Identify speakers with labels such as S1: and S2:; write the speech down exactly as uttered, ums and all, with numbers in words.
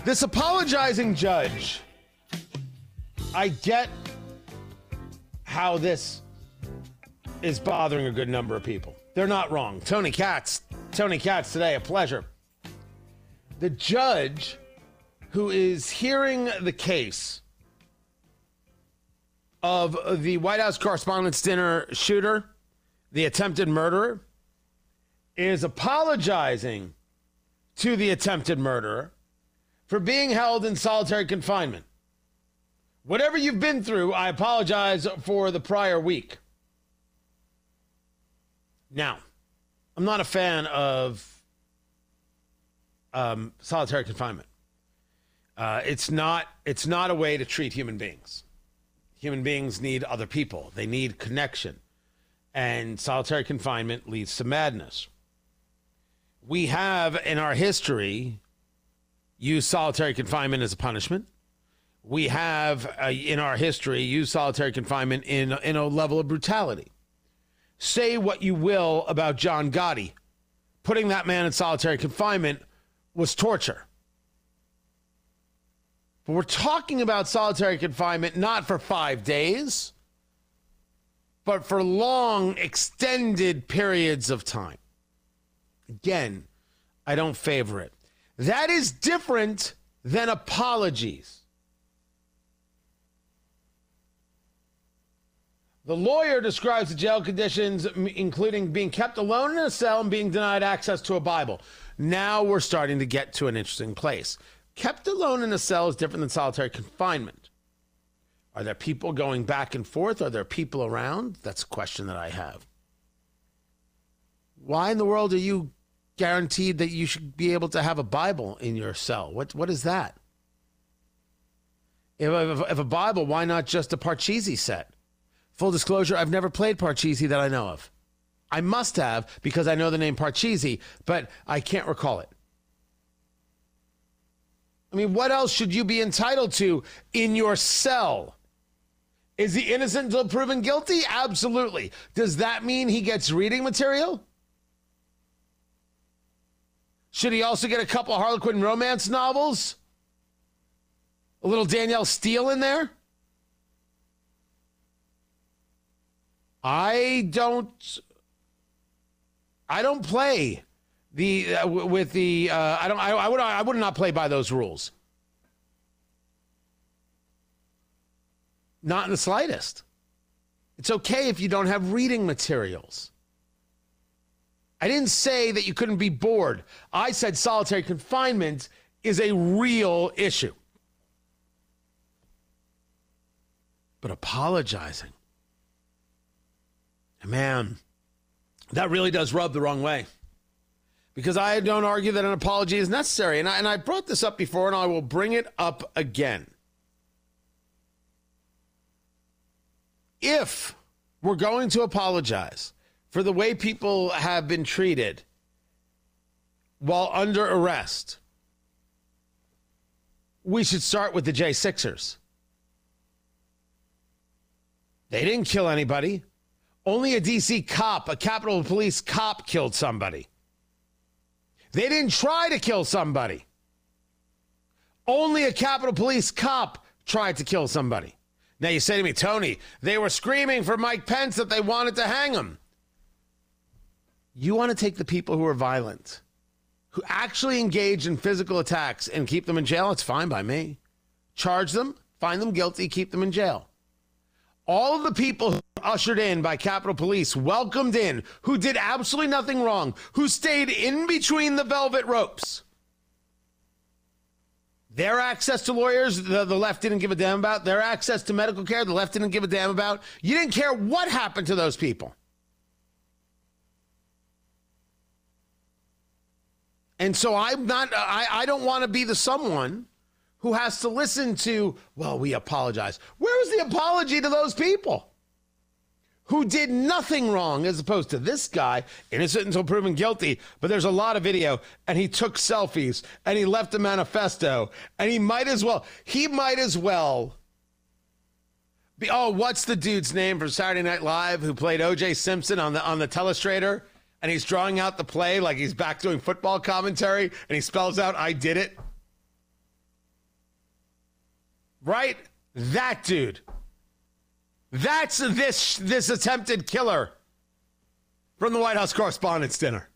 S1: This apologizing judge, I get how this is bothering a good number of people. They're not wrong. Tony Katz, Tony Katz today, a pleasure. The judge who is hearing the case of the White House Correspondents' Dinner shooter, the attempted murderer, is apologizing to the attempted murderer for being held in solitary confinement. Whatever you've been through, I apologize for the prior week. Now, I'm not a fan of um, solitary confinement. Uh, it's not, it's not a way to treat human beings. Human beings need other people. They need connection. And solitary confinement leads to madness. We have, in our history, used solitary confinement as a punishment. We have, uh, in our history, used solitary confinement in, in a level of brutality. Say what you will about John Gotti. Putting that man in solitary confinement was torture. But we're talking about solitary confinement not for five days, but for long, extended periods of time. Again, I don't favor it. That is different than apologies. The lawyer describes the jail conditions, including being kept alone in a cell and being denied access to a Bible. Now we're starting to get to an interesting place. Kept alone in a cell is different than solitary confinement. Are there people going back and forth? Are there people around? That's a question that I have. Why in the world are you guaranteed that you should be able to have a Bible in your cell? What What is that? If, if, if a Bible, why not just a Parcheesi set? Full disclosure, I've never played Parcheesi that I know of. I must have because I know the name Parcheesi, but I can't recall it. I mean, what else should you be entitled to in your cell? Is he innocent until proven guilty? Absolutely. Does that mean he gets reading material? Should he also get a couple of Harlequin romance novels? A little Danielle Steele in there? I don't, I don't play the, uh, with the, uh, I don't, I, I would, I would not play by those rules. Not in the slightest. It's okay if you don't have reading materials. I didn't say that you couldn't be bored. I said solitary confinement is a real issue. But apologizing, man, that really does rub the wrong way. Because I don't argue that an apology is necessary. And I, and I brought this up before, and I will bring it up again. If we're going to apologize for the way people have been treated while under arrest, we should start with the J sixers. They didn't kill anybody. Only a D C cop, a Capitol Police cop, killed somebody. They didn't try to kill somebody. Only a Capitol Police cop tried to kill somebody. Now you say to me, Tony, they were screaming for Mike Pence that they wanted to hang him. You want to take the people who are violent, who actually engage in physical attacks and keep them in jail? It's fine by me. Charge them, find them guilty, keep them in jail. All of the people ushered in by Capitol Police, welcomed in, who did absolutely nothing wrong, who stayed in between the velvet ropes. Their access to lawyers, the, the left didn't give a damn about. Their access to medical care, the left didn't give a damn about. You didn't care what happened to those people. And so I'm not, I, I don't want to be the someone who has to listen to, well, we apologize. Where was the apology to those people who did nothing wrong, as opposed to this guy, innocent until proven guilty, but there's a lot of video, and he took selfies, and he left a manifesto, and he might as well, he might as well be, oh, what's the dude's name from Saturday Night Live who played O J Simpson on the on the telestrator, and he's drawing out the play like he's back doing football commentary, and he spells out, I did it. right? That dude. That's this this attempted killer from the White House Correspondents' Dinner.